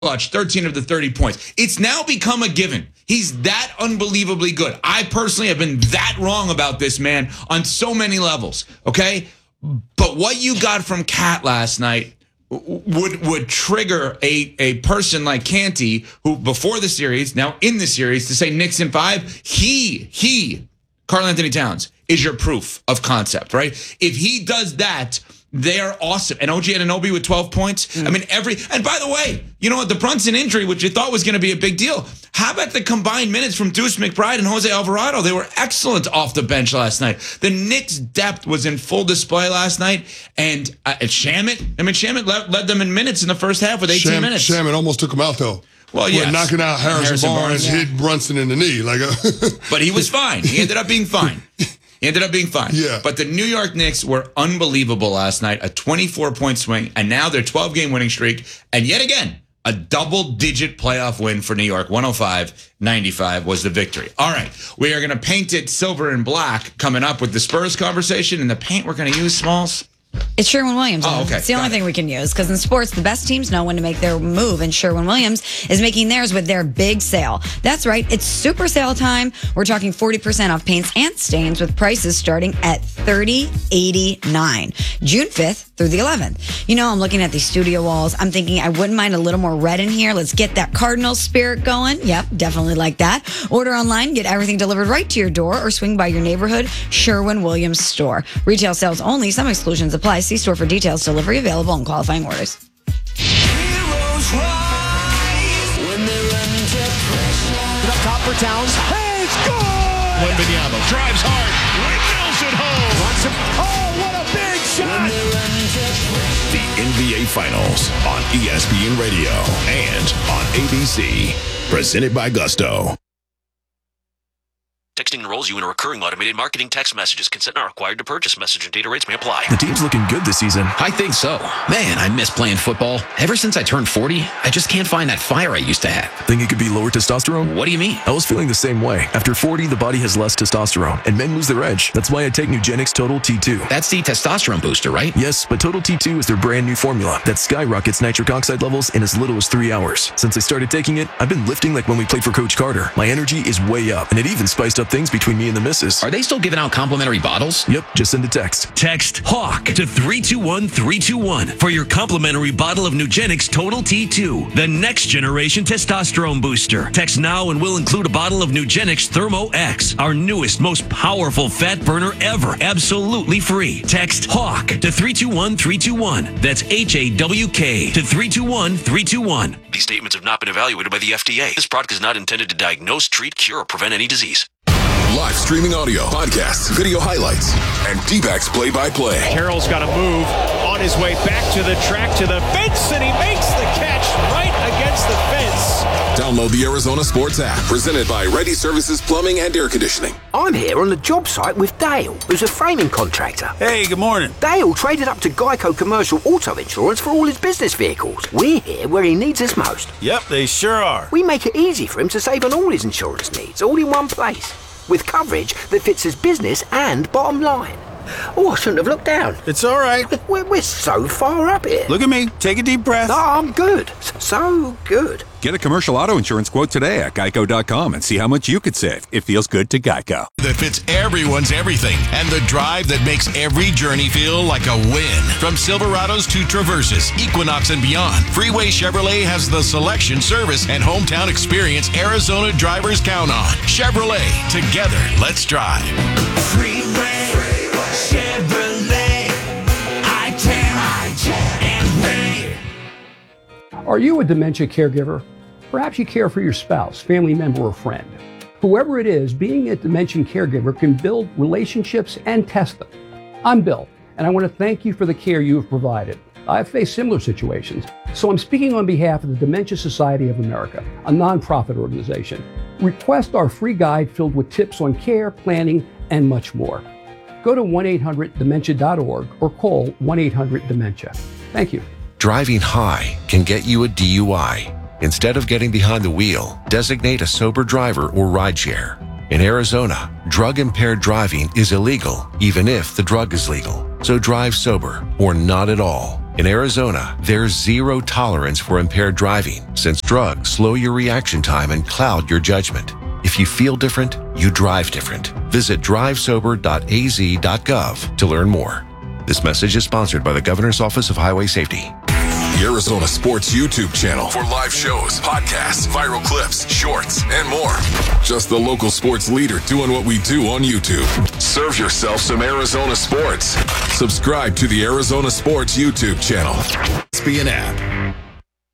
clutch, 13 of the 30 points. It's now become a given. He's that unbelievably good. I personally have been that wrong about this man on so many levels, okay? But what you got from Cat last night would trigger a person like Canty, who before the series, now in the series, to say Knicks in 5, he, Karl-Anthony Towns, is your proof of concept, right? If he does that, they're awesome. And OG Anunoby with 12 points. I mean, and by the way, you know what? The Brunson injury, which you thought was going to be a big deal. How about the combined minutes from Deuce McBride and Jose Alvarado? They were excellent off the bench last night. The Knicks' depth was in full display last night. And Shamet led them in minutes in the first half with 18 minutes. Shamet almost took him out, though. Well, yeah, knocking out Harrison Barnes hit Brunson in the knee. But he was fine. He ended up being fine. Yeah. But the New York Knicks were unbelievable last night, a 24-point swing, and now their 12-game winning streak, and yet again, a double-digit playoff win for New York. 105-95 was the victory. All right, we are going to paint it silver and black coming up with the Spurs conversation, and the paint we're going to use, Smalls. It's Sherwin-Williams. Oh, okay. It's the only thing we can use, because in sports, the best teams know when to make their move, and Sherwin-Williams is making theirs with their big sale. That's right. It's super sale time. We're talking 40% off paints and stains with prices starting at $30.89. June 5th through the 11th. You know, I'm looking at these studio walls. I'm thinking I wouldn't mind a little more red in here. Let's get that Cardinal spirit going. Yep, definitely like that. Order online, get everything delivered right to your door, or swing by your neighborhood Sherwin-Williams store. Retail sales only. Some exclusions apply. See store for details. Delivery available and qualifying orders. Heroes rise when they run into pressure. Up top for Towns. Hey, score! Wembanyama drives hard. Windmills at home. Wants him. Oh, what a big shot! The NBA Finals on ESPN Radio and on ABC. Presented by Gusto. Texting enrolls you in a recurring automated marketing text messages. Consent not required to purchase. Message and data rates may apply. The team's looking good this season. I think so. Man, I miss playing football. Ever since I turned 40, I just can't find that fire I used to have. Think it could be lower testosterone? What do you mean? I was feeling the same way. After 40, the body has less testosterone, and men lose their edge. That's why I take Nugenix Total T2. That's the testosterone booster, right? Yes, but Total T2 is their brand new formula that skyrockets nitric oxide levels in as little as 3 hours. Since I started taking it, I've been lifting like when we played for Coach Carter. My energy is way up, and it even spiced up things between me and the missus. Are they still giving out complimentary bottles? Yep, just send a text. Text HAWK to 321-321 for your complimentary bottle of Nugenix Total T2, the next generation testosterone booster. Text now and we'll include a bottle of Nugenix Thermo X, our newest, most powerful fat burner ever, absolutely free. Text HAWK to 321-321. That's HAWK to 321-321. These statements have not been evaluated by the FDA. This product is not intended to diagnose, treat, cure, or prevent any disease. Live streaming audio, podcasts, video highlights, and D-backs play-by-play. Carroll's got to move on his way back to the track, to the fence, and he makes the catch right against the fence. Download the Arizona Sports app, presented by Ready Services Plumbing and Air Conditioning. I'm here on the job site with Dale, who's a framing contractor. Hey, good morning. Dale traded up to Geico Commercial Auto Insurance for all his business vehicles. We're here where he needs us most. Yep, they sure are. We make it easy for him to save on all his insurance needs, all in one place, with coverage that fits his business and bottom line. Oh, I shouldn't have looked down. It's all right. We're so far up here. Look at me. Take a deep breath. No, I'm good. So good. Get a commercial auto insurance quote today at Geico.com and see how much you could save. It feels good to Geico. That fits everyone's everything, and the drive that makes every journey feel like a win. From Silverados to Traverses, Equinox and beyond, Freeway Chevrolet has the selection, service, and hometown experience Arizona drivers count on. Chevrolet, together, let's drive. Freeway Chevrolet, I-10 and Ray. Are you a dementia caregiver? Perhaps you care for your spouse, family member, or friend. Whoever it is, being a dementia caregiver can build relationships and test them. I'm Bill, and I want to thank you for the care you have provided. I've faced similar situations, so I'm speaking on behalf of the Dementia Society of America, a nonprofit organization. Request our free guide filled with tips on care, planning, and much more. Go to 1-800-DEMENTIA.org or call 1-800-DEMENTIA. Thank you. Driving high can get you a DUI. Instead of getting behind the wheel, designate a sober driver or rideshare. In Arizona, drug-impaired driving is illegal, even if the drug is legal. So drive sober or not at all. In Arizona, there's zero tolerance for impaired driving, since drugs slow your reaction time and cloud your judgment. If you feel different, you drive different. Visit drivesober.az.gov to learn more. This message is sponsored by the Governor's Office of Highway Safety. The Arizona Sports YouTube channel for live shows, podcasts, viral clips, shorts, and more. Just the local sports leader doing what we do on YouTube. Serve yourself some Arizona sports. Subscribe to the Arizona Sports YouTube channel. ESPN app.